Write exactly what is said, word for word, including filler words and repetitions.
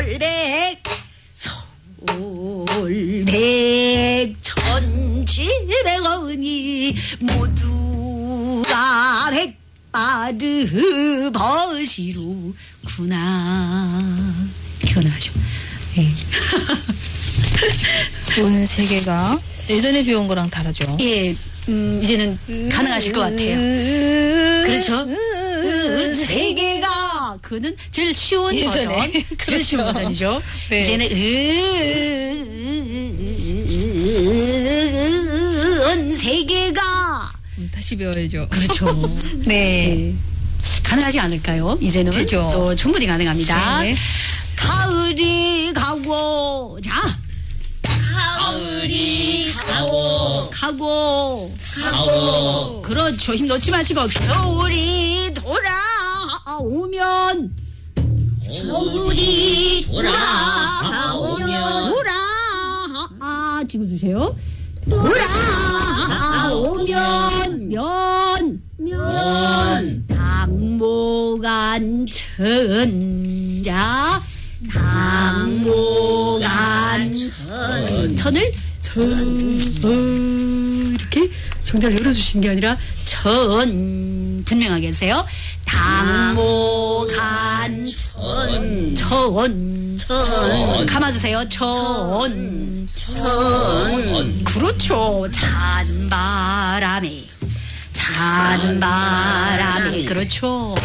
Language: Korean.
서울백 서울백 천칠백원이 모두가 백바르 버시로구나. 이렇게 나가죠. 네. 오는 세 개가 예전에 배운 거랑 다르죠. 예, 음, 이제는 가능하실 것 같아요. 그렇죠. 세 개가 그는 제일 쉬운 예전에. 버전, 제일 그렇죠. 쉬운 버전이죠. 네. 이제는 은 세 개가 음, 다시 배워야죠. 그렇죠. 네. 네. 가능하지 않을까요? 이제는 되죠. 또 충분히 가능합니다. 네. 가을이 가고 자 가을이 가고 가고 가고 그렇죠. 힘 놓지 마시고 겨울이 돌아오면 겨울이 돌아오면 돌아 찍어주세요. 돌아오면 면 면 당모간 천자 당모간 천 천을 천 이렇게 정답을 열어주시는 게 아니라 천 분명하게 하세요. 당모간 천 천 천 감아주세요. 천 천 그렇죠. 찬바람에 찬바람에 그렇죠.